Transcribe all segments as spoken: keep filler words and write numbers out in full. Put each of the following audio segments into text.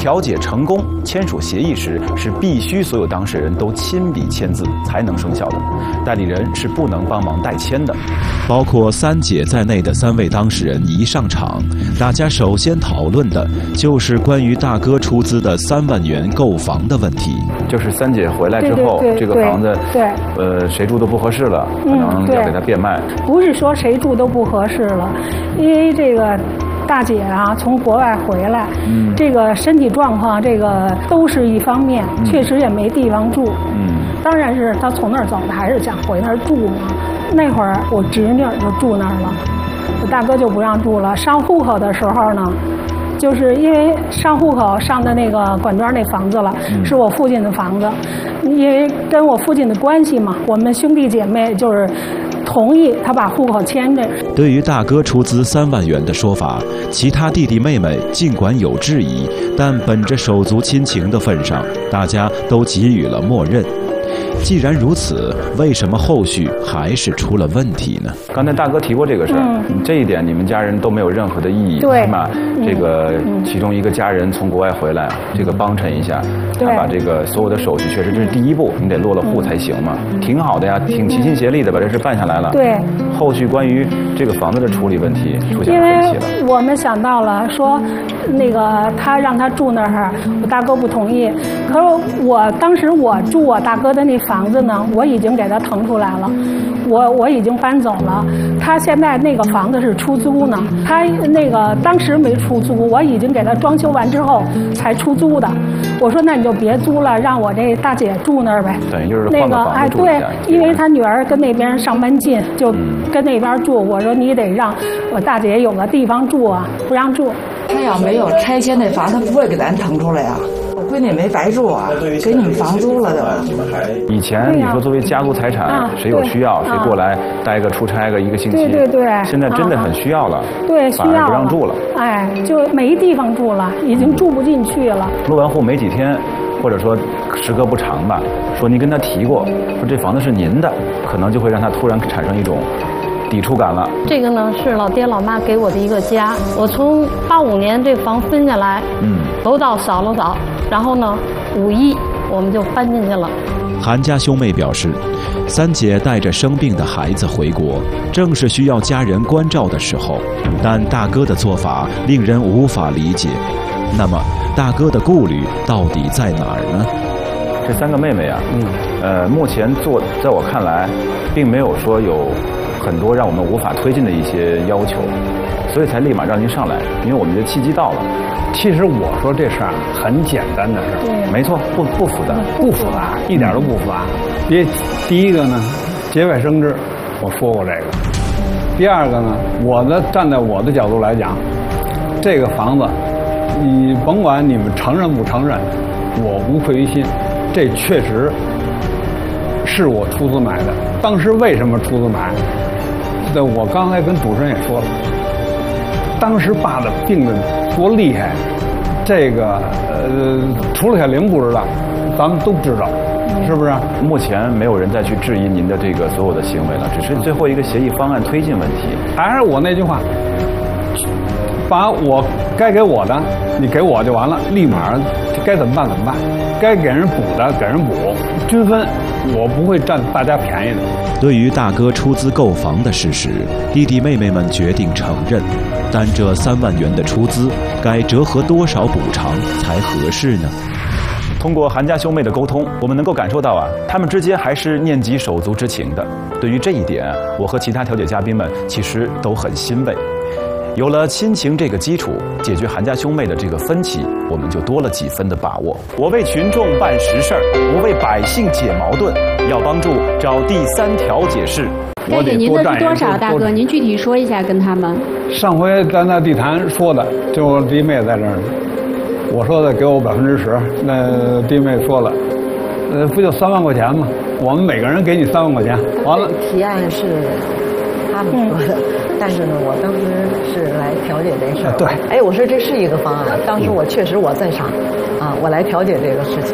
调解成功、签署协议时，是必须所有当事人都亲笔签字才能生效的，代理人是不能帮忙代签的。包括三姐在内的三位当事人一上场，大家首先讨论的就是关于大哥出资的三万元购房的问题。就是三姐回来之后，这个房子，对，呃，谁住都不合适了，可能要给他变卖。 不是说谁住都不合适了，因为这个。大姐啊，从国外回来，嗯，这个身体状况，这个都是一方面，嗯、确实也没地方住。嗯，当然是她从那儿走的，还是想回那儿住嘛。那会儿我侄女就住那儿了，我大哥就不让住了。上户口的时候呢，就是因为上户口上的那个管庄那房子了，嗯、是我父亲的房子，因为跟我父亲的关系嘛，我们兄弟姐妹就是。同意他把户口迁着。 对于大哥出资三万元的说法，其他弟弟妹妹尽管有质疑，但本着手足亲情的份上，大家都给予了默认。既然如此，为什么后续还是出了问题呢？刚才大哥提过这个事儿，嗯、这一点你们家人都没有任何的异议， 对吧？嗯、这个其中一个家人从国外回来，这个帮衬一下，他把这个所有的手续，确实这是第一步，你得落了户才行嘛，嗯、挺好的呀，挺齐心协力的把这事办下来了。对，后续关于这个房子的处理问题出现了分歧了。 因为我们想到了说，那个他让他住那儿，我大哥不同意，可是我当时我住我大哥的那房。房子呢，我已经给他腾出来了，我我已经搬走了。他现在那个房子是出租呢，他那个当时没出租，我已经给他装修完之后才出租的。我说那你就别租了，让我这大姐住那儿呗。 等于就是那个哎，对，因为他女儿跟那边上班近，就跟那边住。我说你得让我大姐有个地方住啊，不让住。 他要没有拆迁那房，他不会给咱腾出来啊。闺女没白住啊，给你们房租了都。 以前你说作为家族财产，啊、谁有需要、啊、谁过来待个出差个一个星期， 对对对。 现在真的很需要了，啊、 对，需要不让住了， 哎，就没地方住了，已经住不进去了。 落完户没几天，或者说时隔不长吧，说你跟他提过，说这房子是您的，可能就会让他突然产生一种抵触感了。 这个呢是老爹老妈给我的一个家，我从八五年这房分下来，嗯，楼道扫了扫，然后呢五一我们就搬进去了。 韩家兄妹表示，三姐带着生病的孩子回国，正是需要家人关照的时候，但大哥的做法令人无法理解。那么大哥的顾虑到底在哪儿呢？这三个妹妹啊，嗯，呃，目前做在我看来，并没有说有很多让我们无法推进的一些要求，所以才立马让您上来，因为我们的契机到了。 其实我说这事儿很简单的事儿， 没错，不不复杂， 不复杂，一点都不复杂。别，第一个呢，节外生枝，我说过这个。第二个呢，我的站在我的角度来讲，这个房子，你甭管你们承认不承认，我无愧于心，这确实是我出资买的。当时为什么出资买？这我刚才跟主持人也说了，当时爸的病的多厉害，这个呃，除了小玲不知道，咱们都知道，是不是？ 目前没有人再去质疑您的这个所有的行为了，只是最后一个协议方案推进问题。 还是我那句话，把我该给我的，你给我就完了，立马该怎么办怎么办，该给人补的给人补，均分，我不会占大家便宜的。 对于大哥出资购房的事实，弟弟妹妹们决定承认，但这三万元的出资该折合多少补偿才合适呢？通过韩家兄妹的沟通，我们能够感受到啊，他们之间还是念及手足之情的。对于这一点，我和其他调解嘉宾们其实都很欣慰。有了亲情这个基础，解决韩家兄妹的这个分歧，我们就多了几分的把握。我为群众办实事儿，我为百姓解矛盾，要帮助找第三调解室。 我得多占多少，大哥，您具体说一下跟他们。 上回在那地坛说的，就弟妹在这儿，我说的给我百分之十，那弟妹说了，呃，不就三万块钱吗？我们每个人给你三万块钱，完了。 提案是他们说的。嗯，但是呢，我当时是来调解这事儿。对，哎，我说这是一个方案。当时我确实我在场，啊，我来调解这个事情。我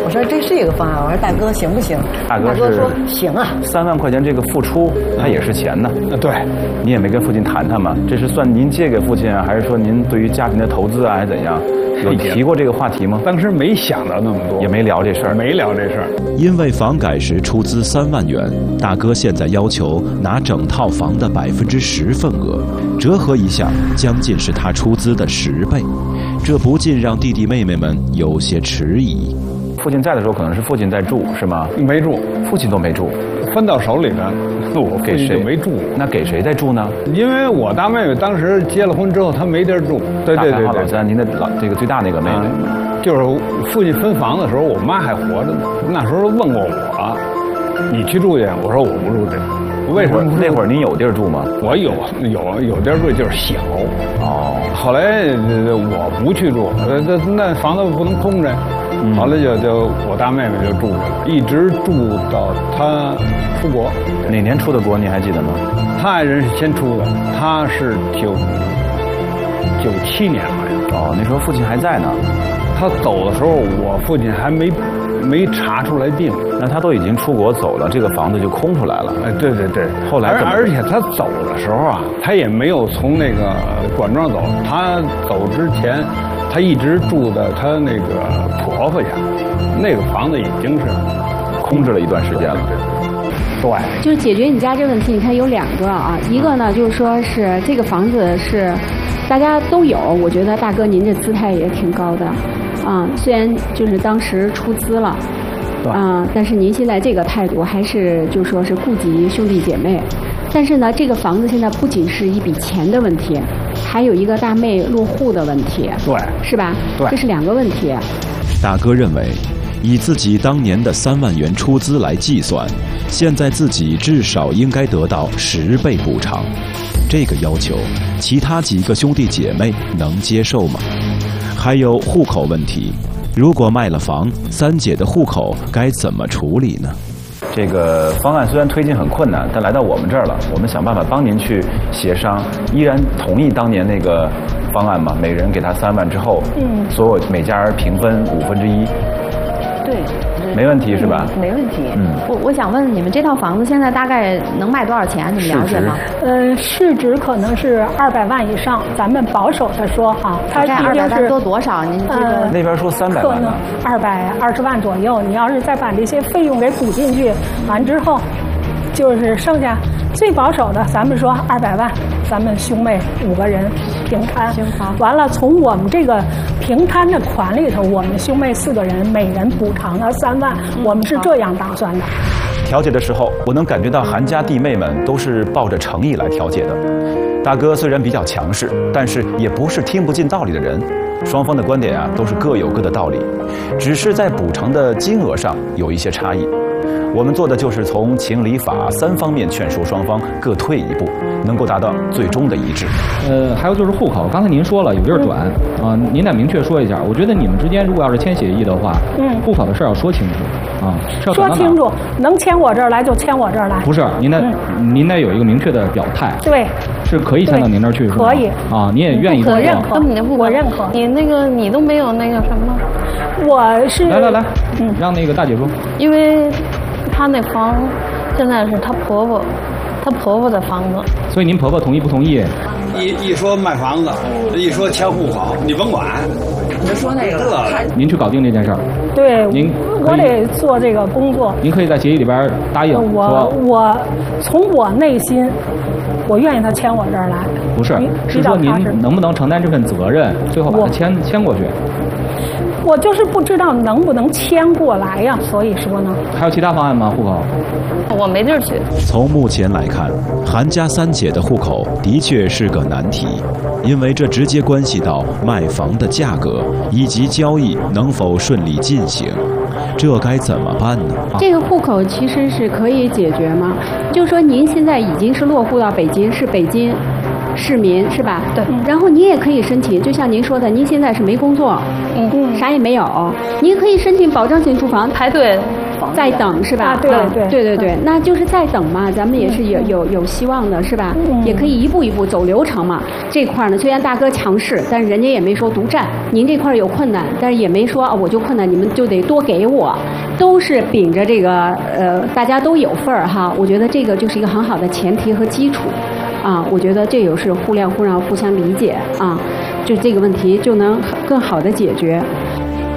我说这是一个方案，我说大哥行不行？ 大哥是说行啊。 三万块钱这个付出，它也是钱呢。 对， 你也没跟父亲谈谈吗？这是算您借给父亲啊，还是说您对于家庭的投资啊，还是怎样？有提过这个话题吗？ 当时没想到那么多， 也没聊这事儿， 没聊这事儿。 因为房改时出资三万元，大哥现在要求拿整套房的百分之十份额，折合一下，将近是他出资的十倍，这不禁让弟弟妹妹们有些迟疑。父亲在的时候，可能是父亲在住，是吗？ 没住， 父亲都没住， 分到手里的，我给谁没住？ 那给谁在住呢？ 因为我大妹妹当时结了婚之后，她没地儿住。对对对对， 老三，您的老这个最大那个妹妹，啊、 就是父亲分房的时候，我妈还活着呢。那时候问过我，你去住去？我说我不住去。为什么？ 那会儿您有地儿住吗？ 我有有有地儿住，就是小。哦。后来我不去住，那那房子不能空着。嗯、后来就就我大妹妹就住着了，一直住到她出国。 哪年出的国？你还记得吗？ 她爱人是先出的，她是九九七年好像。 哦，那时候父亲还在呢。 他走的时候，我父亲还没没查出来病。 那他都已经出国走了，这个房子就空出来了。 哎，对对对。 后来而而且他走的时候啊，他也没有从那个管庄走，他走之前。他一直住在他那个婆婆家，那个房子已经是空置了一段时间了。 对， 就是解决你家这问题，你看有两个啊，一个呢就是说是这个房子是大家都有，我觉得大哥您这姿态也挺高的，啊，虽然就是当时出资了，啊，但是您现在这个态度还是就说是顾及兄弟姐妹。但是呢，这个房子现在不仅是一笔钱的问题，还有一个大妹落户的问题， 对， 是吧？ 对， 这是两个问题。 大哥认为，以自己当年的三万元出资来计算，现在自己至少应该得到十倍补偿。这个要求，其他几个兄弟姐妹能接受吗？还有户口问题，如果卖了房，三姐的户口该怎么处理呢？这个方案虽然推进很困难，但来到我们这儿了，我们想办法帮您去协商，依然同意当年那个方案吗？每人给他三万之后，嗯，所有每家平分五分之一。 对， 没问题是吧？ 嗯、没问题。嗯，我我想问你们这套房子现在大概能卖多少钱？你们了解吗？ 呃，市值可能是二百万以上，咱们保守的说哈，它二百万多多少？您这个、 呃、 那边说三百万， 可能二百二十万左右。你要是再把这些费用给补进去，完之后，就是剩下最保守的，咱们说二百万，咱们兄妹五个人平摊。 行好。 完了，从我们这个平摊的款里头，我们兄妹四个人每人补偿了三万，嗯、我们是这样打算的。 调解的时候，我能感觉到韩家弟妹们都是抱着诚意来调解的。大哥虽然比较强势，但是也不是听不进道理的人。双方的观点啊，都是各有各的道理，只是在补偿的金额上有一些差异。我们做的就是从情理法三方面劝说双方各退一步，能够达到最终的一致。 呃，还有就是户口，刚才您说了有地儿转啊、呃，您得明确说一下。我觉得你们之间如果要是签协议的话，嗯，户口的事儿要说清楚啊， 说清楚，能迁我这儿来就迁我这儿来。 不是，您得、嗯、您得有一个明确的表态。 对， 是可以迁到您那儿去，是可以啊，你也愿意。 我认可，我认可。 你那个你都没有那个什么？ 我是来来来，嗯，让那个大姐说， 因为。她那房现在是她婆婆，她婆婆的房子。 所以您婆婆同意不同意？ 一一说卖房子，一说迁户口，你甭管。 你就说那个， 您去搞定这件事儿。 对， 您我得做这个工作。 您可以在协议里边答应。 我我从我内心，我愿意他迁我这儿来。 不是，是说您能不能承担这份责任，最后把他迁迁过去。 我就是不知道能不能迁过来呀，所以说呢。 还有其他方案吗？户口？ 我没地儿去。 从目前来看，韩家三姐的户口的确是个难题，因为这直接关系到卖房的价格以及交易能否顺利进行，这该怎么办呢？ 这个户口其实是可以解决吗？就是说您现在已经是落户到北京，是北京。 市民是吧？ 对。 然后你也可以申请，就像您说的，您现在是没工作， 嗯嗯， 啥也没有，您可以申请保障性住房， 排队再等是吧？ 啊，对对对对对，那就是再等嘛，咱们也是有有有希望的是吧？也可以一步一步走流程嘛。这块呢，虽然大哥强势，但是人家也没说独占，您这块有困难，但是也没说啊我就困难，你们就得多给我，都是秉着这个呃大家都有份儿哈。我觉得这个就是一个很好的前提和基础。啊，我觉得这也是互谅互让、互相理解啊，就这个问题就能更好的解决。